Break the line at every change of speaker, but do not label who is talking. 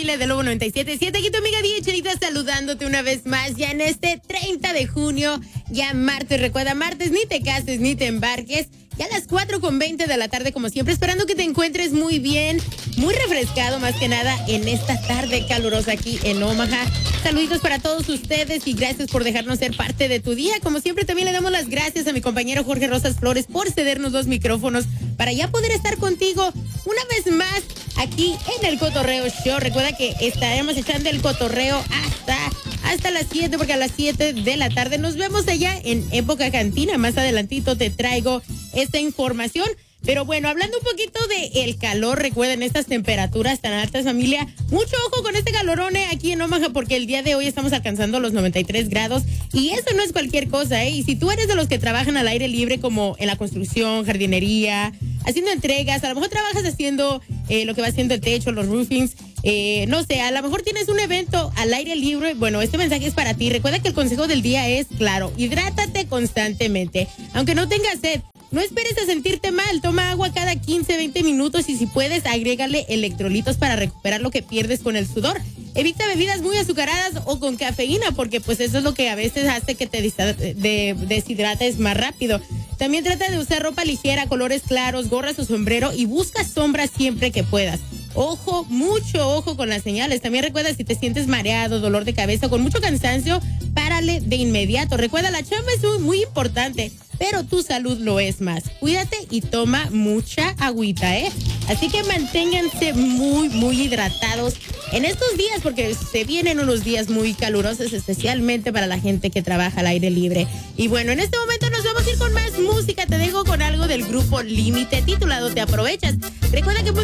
familia de Lobo 97.7. Aquí tu amiga Diechelita saludándote una vez más ya en este 30 de junio, ya martes. Recuerda, martes, ni te cases ni te embarques. Ya a las 4:20 de la tarde, como siempre, esperando que te encuentres muy bien, muy refrescado más que nada en esta tarde calurosa aquí en Omaha. Saluditos para todos ustedes y gracias por dejarnos ser parte de tu día. Como siempre, también le damos las gracias a mi compañero Jorge Rosas Flores por cedernos los micrófonos para ya poder estar contigo una vez más aquí en el Cotorreo Show. Recuerda que estaremos echando el cotorreo hasta las 7, porque a las 7 de la tarde nos vemos allá en Época Cantina. Más adelantito te traigo esta información. Pero bueno, hablando un poquito de el calor, recuerden estas temperaturas tan altas, familia. Mucho ojo con este calorone aquí en Omaha, porque el día de hoy estamos alcanzando los 93 grados y eso no es cualquier cosa, ¿eh? Y si tú eres de los que trabajan al aire libre, como en la construcción, jardinería, haciendo entregas, a lo mejor trabajas haciendo lo que va haciendo el techo, los roofings, no sé, a lo mejor tienes un evento al aire libre. Bueno, este mensaje es para ti. Recuerda que el consejo del día es, claro, hidrátate constantemente. Aunque no tengas sed, no esperes a sentirte mal. Toma agua cada 15, 20 minutos y si puedes, agrégale electrolitos para recuperar lo que pierdes con el sudor. Evita bebidas muy azucaradas o con cafeína, porque pues eso es lo que a veces hace que te deshidrates más rápido. También trata de usar ropa ligera, colores claros, gorras o sombrero y busca sombras siempre que puedas. Ojo, mucho ojo con las señales. También recuerda, si te sientes mareado, dolor de cabeza o con mucho cansancio, párale de inmediato. Recuerda, la chamba es muy importante, pero tu salud lo es más. Cuídate y toma mucha agüita, ¿eh? Así que manténganse muy hidratados en estos días, porque se vienen unos días muy calurosos, especialmente para la gente que trabaja al aire libre. Y bueno, en este momento nos vamos a ir con más música. Te dejo con algo del grupo Límite titulado Te Aprovechas. Recuerda que